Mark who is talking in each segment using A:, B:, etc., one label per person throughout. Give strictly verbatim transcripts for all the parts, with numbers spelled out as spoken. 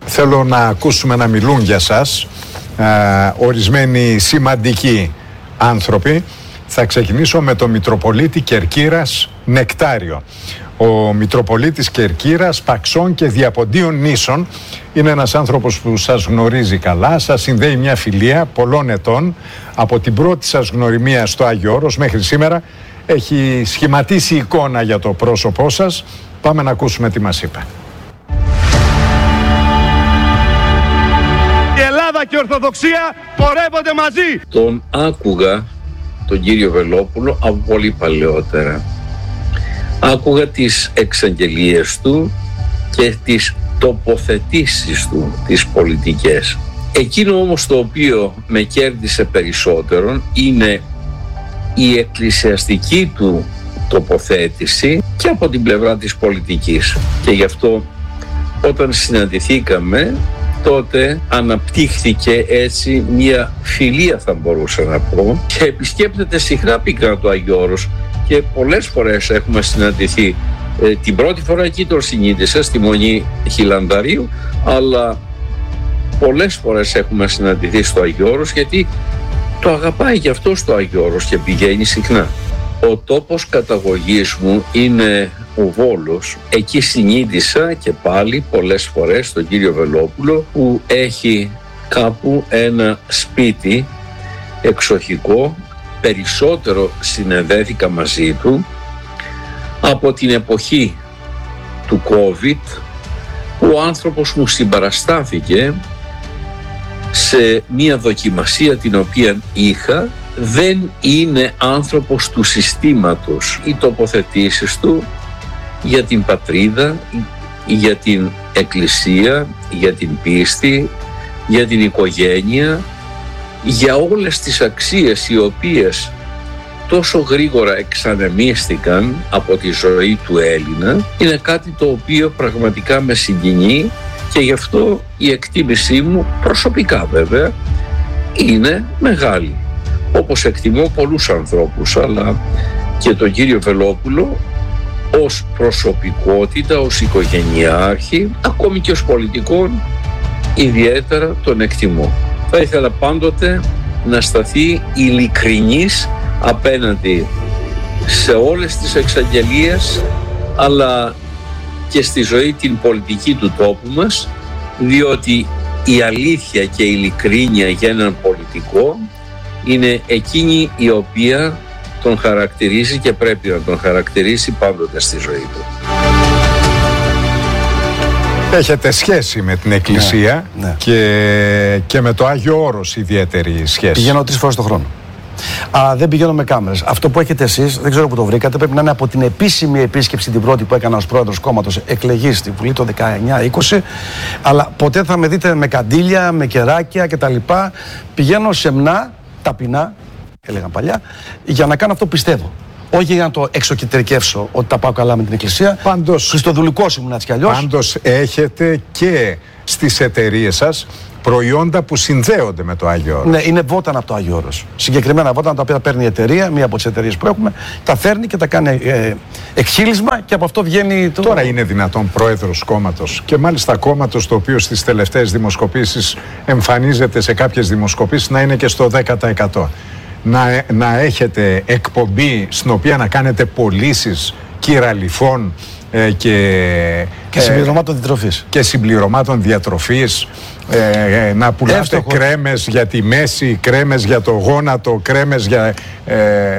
A: θέλω να ακούσουμε να μιλούν για σας ε, ορισμένοι σημαντικοί άνθρωποι. Θα ξεκινήσω με τον Μητροπολίτη Κερκύρας Νεκτάριο. Ο Μητροπολίτης Κερκύρας, Παξών και Διαποντίων Νήσων είναι ένας άνθρωπος που σας γνωρίζει καλά, σας συνδέει μια φιλία πολλών ετών. Από την πρώτη σας γνωριμία στο Άγιο Όρος μέχρι σήμερα έχει σχηματίσει εικόνα για το πρόσωπό σας. Πάμε να ακούσουμε τι μας είπε.
B: Η Ελλάδα και η Ορθοδοξία πορεύονται μαζί.
C: Τον άκουγα τον κύριο Βελόπουλο από πολύ παλαιότερα. Άκουγα τις εξαγγελίες του και τις τοποθετήσεις του, τις πολιτικές. Εκείνο όμως το οποίο με κέρδισε περισσότερο είναι η εκκλησιαστική του τοποθέτηση και από την πλευρά της πολιτικής. Και γι' αυτό όταν συναντηθήκαμε, τότε αναπτύχθηκε έτσι μια φιλία, θα μπορούσα να πω, και επισκέπτεται συχνά πίκρα το Άγιο Όρος και πολλές φορές έχουμε συναντηθεί. Ε, την πρώτη φορά εκεί τον συνείδησα στη Μονή Χιλανδαρίου, αλλά πολλές φορές έχουμε συναντηθεί στο Άγιο Όρος, γιατί το αγαπάει και αυτό στο Άγιο Όρος και πηγαίνει συχνά. Ο τόπος καταγωγής μου είναι ο Βόλος. Εκεί συνείδησα και πάλι πολλές φορές τον κύριο Βελόπουλο, που έχει κάπου ένα σπίτι εξοχικό. Περισσότερο συνεδέθηκα μαζί του από την εποχή του COVID, που ο άνθρωπος μου συμπαραστάθηκε σε μία δοκιμασία την οποία είχα. Δεν είναι άνθρωπος του συστήματος. Οι τοποθετήσεις του για την πατρίδα, για την εκκλησία, για την πίστη, για την οικογένεια, για όλες τις αξίες οι οποίες τόσο γρήγορα εξανεμίστηκαν από τη ζωή του Έλληνα, είναι κάτι το οποίο πραγματικά με συγκινεί και γι' αυτό η εκτίμησή μου, προσωπικά βέβαια, είναι μεγάλη. Όπως εκτιμώ πολλούς ανθρώπους, αλλά και τον κύριο Βελόπουλο ως προσωπικότητα, ως οικογενειάρχη, ακόμη και ως πολιτικό, ιδιαίτερα τον εκτιμώ. Θα ήθελα πάντοτε να σταθεί ειλικρινής απέναντι σε όλες τις εξαγγελίες, αλλά και στη ζωή την πολιτική του τόπου μας, διότι η αλήθεια και η ειλικρίνεια για έναν πολιτικό είναι εκείνη η οποία τον χαρακτηρίζει και πρέπει να τον χαρακτηρίσει πάντοτε στη ζωή του.
A: Έχετε σχέση με την Εκκλησία, ναι, ναι. Και, και με το Άγιο Όρος ιδιαίτερη σχέση.
D: Πηγαίνω τρεις φορές το χρόνο. Α, δεν πηγαίνω με κάμερες. Αυτό που έχετε εσείς, δεν ξέρω που το βρήκατε, πρέπει να είναι από την επίσημη επίσκεψη την πρώτη που έκανα ως πρόεδρος κόμματος εκλεγής στη Βουλή το δεκαεννιά είκοσι. Αλλά ποτέ θα με δείτε με καντήλια, με κεράκια κτλ. Πηγαίνω σεμνά, ταπεινά, έλεγαν παλιά, για να κάνω αυτό που πιστεύω. Όχι για να το εξοκεντρικεύσω ότι τα πάω καλά με την Εκκλησία.
A: Πάντως,
D: Χριστοδουλικός ήμουν έτσι κι αλλιώς.
A: Πάντως έχετε και στις εταιρείες σας προϊόντα που συνδέονται με το Άγιο Όρος.
D: Ναι, είναι βότανα από το Άγιο Όρος. Συγκεκριμένα βότανα τα οποία παίρνει η εταιρεία, μία από τις εταιρείες που έχουμε, τα φέρνει και τα κάνει ε, εκχύλισμα και από αυτό βγαίνει το...
A: Τώρα είναι δυνατόν πρόεδρος κόμματος, και μάλιστα κόμματος το οποίο στις τελευταίες δημοσκοπήσεις εμφανίζεται σε κάποιες δημοσκοπήσεις να είναι και στο δέκα τοις εκατό. Να, να έχετε εκπομπή στην οποία να κάνετε πωλήσεις κυραλιφών ε, και,
D: και συμπληρωμάτων διατροφής.
A: Και συμπληρωμάτων διατροφής. Ε, να πουλάτε Εύστοχο. κρέμες για τη μέση, κρέμες για το γόνατο, κρέμες για, ε,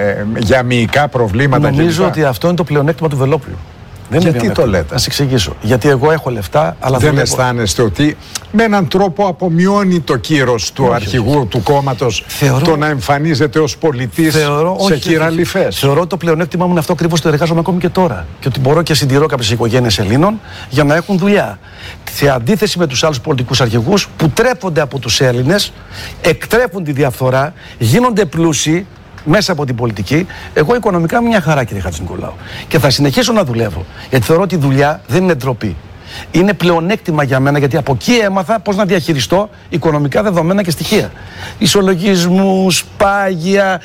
A: για μυϊκά προβλήματα.
D: Νομίζω ότι αυτό είναι το πλεονέκτημα του Βελόπουλου. Δεν
A: Γιατί το λέτε?
D: Να σας εξηγήσω. Γιατί εγώ έχω λεφτά, αλλά
A: δεν
D: δουλεύω.
A: αισθάνεστε ότι με έναν τρόπο απομειώνει το κύρος του όχι, αρχηγού όχι. του κόμματος θεωρώ... το να εμφανίζεται ως πολιτής θεωρώ, σε κυραλιφές?
D: Θεωρώ ότι το πλεονέκτημα μου είναι αυτό ακριβώς, το εργάζομαι ακόμη και τώρα. Και ότι μπορώ και συντηρώ κάποιες οικογένειες Ελλήνων για να έχουν δουλειά. Σε αντίθεση με τους άλλους πολιτικούς αρχηγούς που τρέφονται από τους Έλληνες, εκτρέφουν τη διαφθορά, γίνονται πλούσιοι μέσα από την πολιτική. Εγώ οικονομικά μια χαρά, κύριε Χατζηνικολάου. Και θα συνεχίσω να δουλεύω. Γιατί θεωρώ ότι η δουλειά δεν είναι ντροπή. Είναι πλεονέκτημα για μένα, γιατί από εκεί έμαθα πώς να διαχειριστώ οικονομικά δεδομένα και στοιχεία. Ισολογισμούς, πάγια,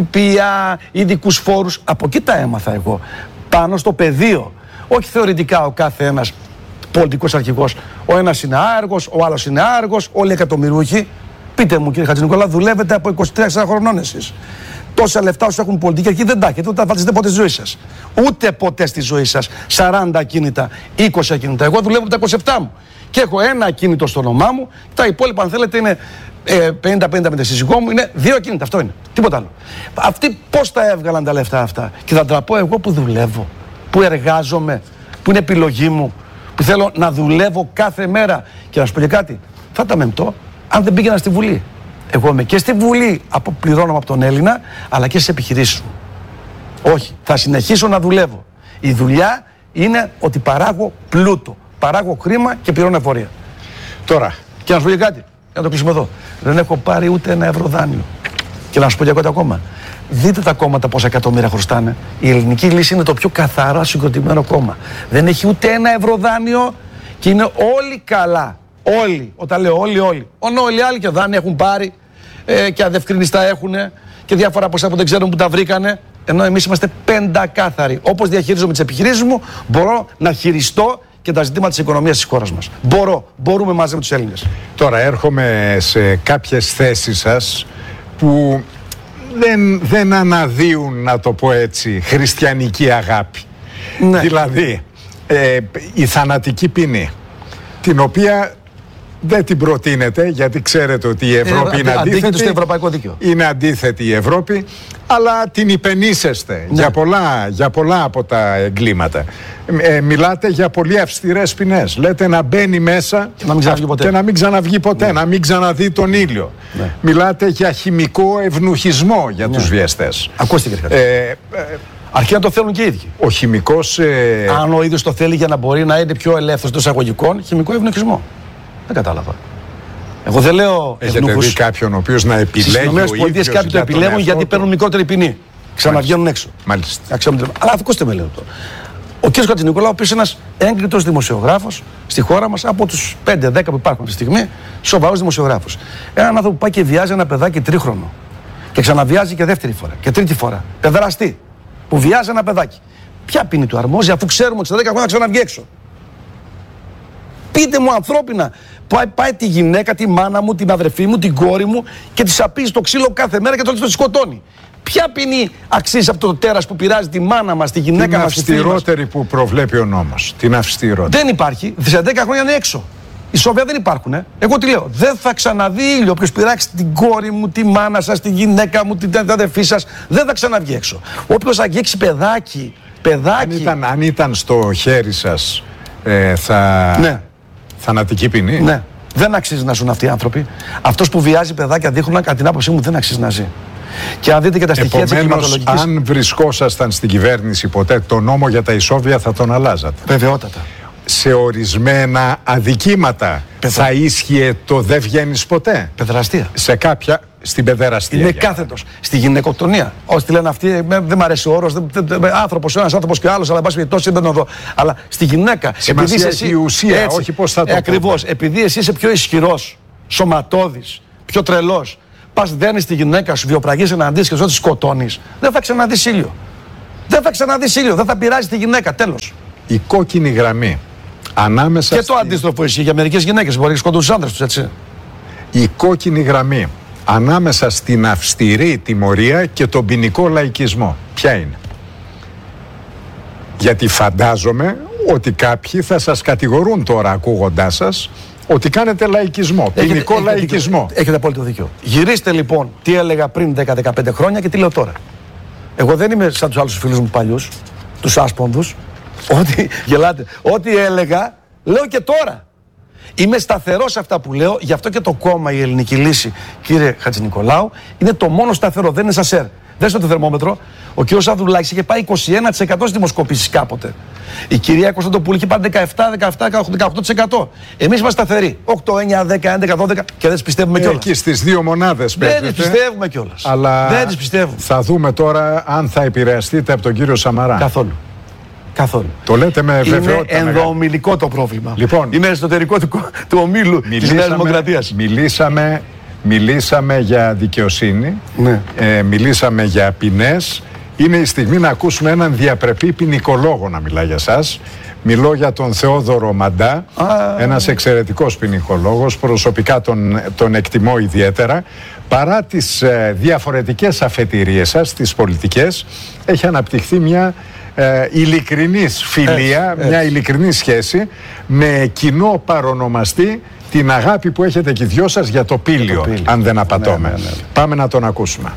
D: ΦΠΑ, ειδικούς φόρους. Από εκεί τα έμαθα εγώ. Πάνω στο πεδίο. Όχι θεωρητικά ο κάθε ένας πολιτικός αρχηγός. Ο ένας είναι άεργος, ο άλλος είναι άεργος, όλοι εκατομμυρούχοι. Πείτε μου, κύριε Χατζηνικολάου, δουλεύετε από είκοσι τρία χρονών εσείς. Τόσα λεφτά όσο έχουν πολιτική αρχή δεν τα έχετε, ούτε τα φανταστείτε ποτέ στη ζωή σας. Ούτε ποτέ στη ζωή σας. σαράντα ακίνητα, είκοσι ακίνητα. Εγώ δουλεύω από τα είκοσι επτά μου. Και έχω ένα ακίνητο στο όνομά μου. Τα υπόλοιπα, αν θέλετε, είναι πενήντα πενήντα με τη σύζυγό μου. Είναι δύο ακίνητα. Αυτό είναι. Τίποτα άλλο. Αυτοί πώς τα έβγαλαν τα λεφτά αυτά? Και θα τραπώ εγώ που δουλεύω, που εργάζομαι, που είναι επιλογή μου, που θέλω να δουλεύω κάθε μέρα. Και να σου πω και κάτι, θα τα μεμπτώ αν δεν πήγαινα στη Βουλή. Εγώ είμαι και στη Βουλή, αποπληρώνομαι από τον Έλληνα, αλλά και στις επιχειρήσεις μου. Όχι, θα συνεχίσω να δουλεύω. Η δουλειά είναι ότι παράγω πλούτο, παράγω χρήμα και πληρώνω εφορία.
A: Τώρα.
D: Και να σου πω και κάτι, να το κλείσουμε εδώ. Δεν έχω πάρει ούτε ένα ευρώ δάνειο. Και να σου πω και κάτι ακόμα. Δείτε τα κόμματα πόσα εκατομμύρια χρωστάνε. Η Ελληνική Λύση είναι το πιο καθαρά συγκροτημένο κόμμα. Δεν έχει ούτε ένα ευρώ δάνειο και είναι όλοι καλά. Όλοι, όταν λέω όλοι, όλοι. Ενώ όλοι οι άλλοι και δάνεια έχουν πάρει ε, και αδευκρινιστά έχουν και διάφορα ποσά που δεν ξέρουν που τα βρήκανε. Ενώ εμείς είμαστε πεντακάθαροι. Όπως διαχειρίζομαι τις επιχειρήσεις μου, μπορώ να χειριστώ και τα ζητήματα της οικονομίας της χώρας μας. Μπορώ, μπορούμε μαζί με τους Έλληνες.
A: Τώρα έρχομαι σε κάποιες θέσεις σας που δεν, δεν αναδύουν, να το πω έτσι, χριστιανική αγάπη.
D: Ναι.
A: Δηλαδή, ε, η θανατική ποινή, την οποία δεν την προτείνετε, γιατί ξέρετε ότι η Ευρώπη ε, είναι αντίθετη.
D: Αντίθετη στο ευρωπαϊκό δίκαιο.
A: Είναι αντίθετη η Ευρώπη, αλλά την υπενήσεστε ναι. για, πολλά, για πολλά από τα εγκλήματα. Ε, μιλάτε για πολύ αυστηρές ποινές. Λέτε να μπαίνει μέσα
D: και να μην ξαναβγεί ποτέ,
A: και να μην, ξαναβγεί ποτέ, ναι. να μην ξαναδεί τον ήλιο. Ναι. Μιλάτε για χημικό ευνοχισμό για ναι. τους βιαστές.
D: Ακούστε κύριε ε, ε, Αρχή να το θέλουν και οι ίδιοι.
A: Ο χημικός... Ε...
D: Αν ο ίδιος το θέλει για να μπορεί να είναι πιο ελεύθερος των εισαγωγικών, χημικό ευνοχισμό. Δεν κατάλαβα. Εγώ δεν λέω.
A: Έχετε ευνούχους. Δει κάποιον ο οποίος να επιλέγει. Στις
D: Ηνωμένες Πολιτείες κάποιοι το επιλέγουν γιατί παίρνουν μικρότερη ποινή. Ξαναβγαίνουν έξω.
A: Μάλιστα.
D: Αλλά ακούστε με λέω τώρα. Ο κ. Χατζηνικολάου, ο οποίος είναι ένας έγκριτος δημοσιογράφος στη χώρα μας, από τους πέντε δέκα που υπάρχουν αυτή τη στιγμή, σοβαρός δημοσιογράφος. Έναν άνθρωπο που πάει και βιάζει ένα παιδάκι τρίχρονο. Και ξαναβιάζει και δεύτερη φορά. Και τρίτη φορά. Παιδραστή. Που βιάζει ένα παιδάκι. Ποια ποινή του αρμόζει, αφού ξέρουμε ότι στα δέκα χρόνια ξαναβγεί έξω? Πείτε μου ανθρώπινα. Πάει, πάει τη γυναίκα, τη μάνα μου, την αδερφή μου, την κόρη μου και τη απίζει το ξύλο κάθε μέρα και το τη σκοτώνει. Ποια ποινή αξίζει αυτό το τέρας που πειράζει τη μάνα μας, τη γυναίκα μας, τη φίλη μας?
A: Την αυστηρότερη που προβλέπει ο νόμος. Την αυστηρότερη.
D: Δεν υπάρχει. Σε δέκα χρόνια είναι έξω. Οι σοβία δεν υπάρχουν. Ε. Εγώ τι λέω? Δεν θα ξαναδεί ήλιο. Όποιος πειράξει την κόρη μου, τη μάνα σας, τη γυναίκα μου, την αδερφή σας, δεν θα ξαναβγεί έξω. Όποιος αγγίξει παιδάκι, παιδάκι.
A: Αν ήταν, αν ήταν στο χέρι σας, ε, θα.
D: Ναι.
A: Θανατική ποινή.
D: Ναι. Δεν αξίζει να ζουν αυτοί οι άνθρωποι. Αυτός που βιάζει παιδάκια δείχνουν, κατά την άποψή μου, δεν αξίζει να ζει. Και αν δείτε και τα στοιχεία της εγκληματολογικής.
A: Αν βρισκόσασταν στην κυβέρνηση ποτέ, το νόμο για τα ισόβια θα τον αλλάζατε.
D: Βεβαιότατα.
A: Σε ορισμένα αδικήματα Πεδρα... θα ίσχυε το δεν βγαίνεις ποτέ.
D: Παιδραστία.
A: Σε κάποια. Στην παιδεραστία.
D: Είναι κάθετος. Στη γυναικοκτονία. Όσοι τη λένε αυτοί, δεν μ' αρέσει ο όρος. Άνθρωπος, ένας άνθρωπος και ο άλλος, αλλά εν πάση περιπτώσει δεν τον δω. Αλλά στη γυναίκα.
A: Σημασία επειδή εσύ, η ουσία, έτσι, όχι πώς θα το
D: ε, ακριβώς. Επειδή εσύ είσαι πιο ισχυρός, σωματώδης, πιο τρελός, πας δένεις τη γυναίκα σου, βιοπραγείς εναντίον και τη σκοτώνεις, δεν θα ξαναδείς ήλιο. Δεν θα ξαναδείς ήλιο. Δεν θα πειράζει τη γυναίκα. Τέλος.
A: Η κόκκινη γραμμή ανάμεσα.
D: Και στη... το αντίστροφο ισχύει για μερικές γυναίκες. Μπορεί να σκοτώνουν τους άντρες τους, έτσι.
A: Η κόκκινη γραμμή ανάμεσα στην αυστηρή τιμωρία και τον ποινικό λαϊκισμό. Ποια είναι? Γιατί φαντάζομαι ότι κάποιοι θα σας κατηγορούν τώρα, ακούγοντάς σας, ότι κάνετε λαϊκισμό, ποινικό έχετε, λαϊκισμό.
D: Έχετε, έχετε απόλυτο δίκιο. Γυρίστε λοιπόν τι έλεγα πριν δέκα με δεκαπέντε χρόνια και τι λέω τώρα. Εγώ δεν είμαι σαν τους άλλους φίλους μου παλιούς, τους άσπονδους. Ό,τι γελάτε, ό,τι έλεγα, λέω και τώρα. Είμαι σταθερός σε αυτά που λέω, γι' αυτό και το κόμμα η Ελληνική Λύση, κύριε Χατζηνικολάου, είναι το μόνο σταθερό, δεν είναι σασέρ. Δέστε το θερμόμετρο. Ο κ. Σαδουλάκης είχε πάει είκοσι ένα τοις εκατό στις δημοσκοπήσεις κάποτε. Η κυρία Κωνσταντοπούλη είχε πάει δεκαεπτά, δεκαεπτά, δεκαοκτώ τοις εκατό. Εμείς είμαστε σταθεροί. οκτώ, εννιά, δέκα, έντεκα, δώδεκα και δεν τις πιστεύουμε κιόλας.
A: Εκεί στις δύο μονάδες παίζετε.
D: Δεν τις πιστεύουμε κιόλας.
A: Αλλά
D: δεν τις πιστεύουμε.
A: Θα δούμε τώρα αν θα επηρεαστείτε από τον κύριο Σαμαρά.
D: Καθόλου. Καθόλου.
A: Το λέτε με βεβαιότητα.
D: Είναι ενδοομιλικό το πρόβλημα.
A: Λοιπόν,
D: είναι εσωτερικό του, του ομίλου της Νέας Δημοκρατίας.
A: Μιλήσαμε, μιλήσαμε για δικαιοσύνη,
D: ναι.
A: ε, μιλήσαμε για ποινές. Είναι η στιγμή να ακούσουμε έναν διαπρεπή ποινικολόγο να μιλάει για σας. Μιλώ για τον Θεόδωρο Μαντά,
D: Α,
A: ένας εξαιρετικός ποινικολόγος, προσωπικά τον, τον εκτιμώ ιδιαίτερα. Παρά τις ε, διαφορετικές αφετηρίες σας, τις πολιτικές, έχει αναπτυχθεί μια ε, ειλικρινής φιλία,
D: έτσι,
A: μια
D: έτσι.
A: ειλικρινή σχέση με κοινό παρονομαστή την αγάπη που έχετε και οι δυο σας για το πήλιο,
D: το πήλιο.
A: αν δεν απατώμε.
D: Ναι, ναι, ναι.
A: Πάμε να τον ακούσουμε.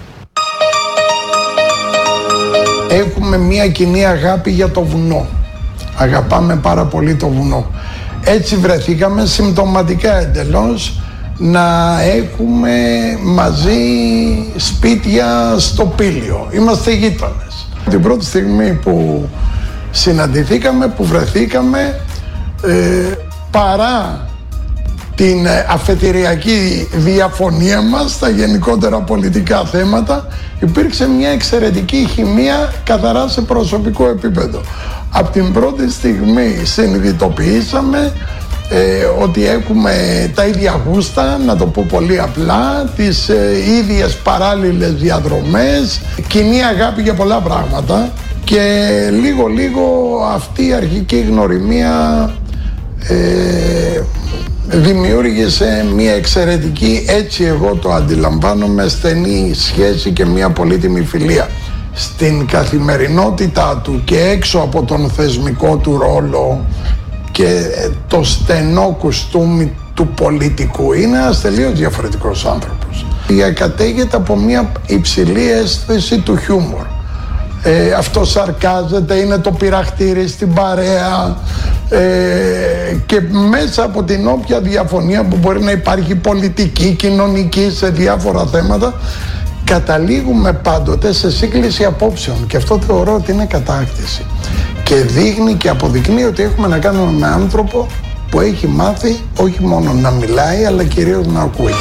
E: Έχουμε μια κοινή αγάπη για το βουνό. Αγαπάμε πάρα πολύ το βουνό. Έτσι βρεθήκαμε συμπτωματικά εντελώς να έχουμε μαζί σπίτια στο πήλιο. Είμαστε γείτονες. Την πρώτη στιγμή που συναντηθήκαμε, που βρεθήκαμε, ε, παρά την αφετηριακή διαφωνία μας στα γενικότερα πολιτικά θέματα, υπήρξε μια εξαιρετική χημεία καθαρά σε προσωπικό επίπεδο. Από την πρώτη στιγμή συνειδητοποιήσαμε ε, ότι έχουμε τα ίδια γούστα, να το πω πολύ απλά, τις ε, ίδιες παράλληλες διαδρομές, κοινή αγάπη για πολλά πράγματα, και λίγο λίγο αυτή η αρχική γνωριμία ε, δημιούργησε μια εξαιρετική, έτσι εγώ το αντιλαμβάνομαι, στενή σχέση και μια πολύτιμη φιλία. Στην καθημερινότητά του και έξω από τον θεσμικό του ρόλο και το στενό κουστούμι του πολιτικού, είναι ένας τελείως διαφορετικός άνθρωπος. Διακατέχεται από μια υψηλή αίσθηση του χιούμορ. Ε, αυτό σαρκάζεται, είναι το πειραχτήρι στην παρέα, ε, και μέσα από την όποια διαφωνία που μπορεί να υπάρχει πολιτική, κοινωνική, σε διάφορα θέματα, καταλήγουμε πάντοτε σε σύγκληση απόψεων, και αυτό θεωρώ ότι είναι κατάκτηση και δείχνει και αποδεικνύει ότι έχουμε να κάνουμε με άνθρωπο που έχει μάθει όχι μόνο να μιλάει, αλλά κυρίως να ακούει.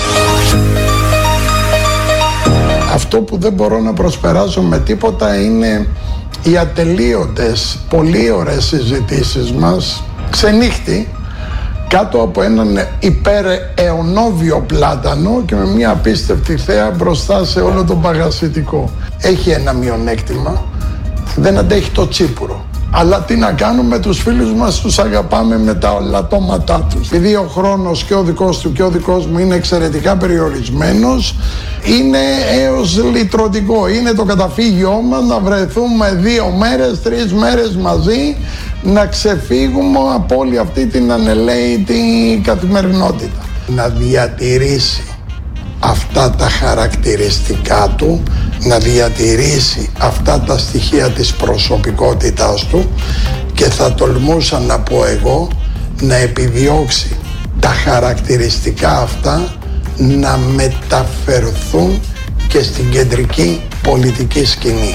E: Αυτό που δεν μπορώ να προσπεράσω με τίποτα είναι οι ατελείωτες, πολύ ωραίες συζητήσεις μας ξενύχτη κάτω από έναν υπεραιωνόβιο πλάτανο και με μια απίστευτη θέα μπροστά σε όλο τον παγασιτικό. Έχει ένα μειονέκτημα, δεν αντέχει το τσίπουρο. Αλλά τι να κάνουμε, τους φίλους μας τους αγαπάμε με τα ολατώματά τους. Επειδή ο χρόνος και ο δικός του και ο δικός μου είναι εξαιρετικά περιορισμένος, είναι έως λυτρωτικό. Είναι το καταφύγιό μας να βρεθούμε δύο μέρες, τρεις μέρες μαζί, να ξεφύγουμε από όλη αυτή την ανελαίτη καθημερινότητα. Να διατηρήσει αυτά τα χαρακτηριστικά του, να διατηρήσει αυτά τα στοιχεία της προσωπικότητάς του, και θα τολμούσα να πω εγώ να επιδιώξει τα χαρακτηριστικά αυτά να μεταφερθούν και στην κεντρική πολιτική σκηνή.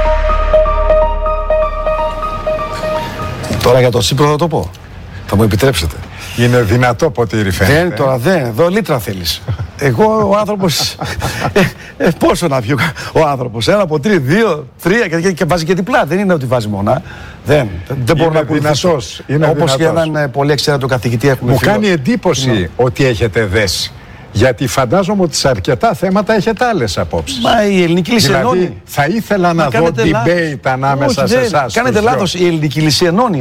D: Τώρα για το Τσίπρο θα το πω. Θα μου επιτρέψετε.
A: Είναι δυνατό ποτήρι, φαίνεται.
D: Δεν, τώρα δεν. Εδώ λίτρα θέλεις. Εγώ ο άνθρωπος. ε, ε, πόσο να πιω ο άνθρωπος. Ένα από τρία, δύο, τρία και, και, και βάζει και διπλά. Δεν είναι ότι βάζει μονά. Δεν, δεν μπορώ να ακολουθήσω. Όπως και έναν ε, πολύ εξαίρετο καθηγητή έχουμε.
A: Μου
D: φίλο.
A: κάνει εντύπωση ναι. ότι έχετε δέσει. Γιατί φαντάζομαι ότι σε αρκετά θέματα έχετε άλλες απόψεις.
D: Μα η ελληνική λύση
A: δηλαδή,
D: ενώνει.
A: θα ήθελα να δω debate ανάμεσα
D: Όχι,
A: σε εσάς.
D: Κάνετε λάθος. Η ελληνική λύση ενώνει.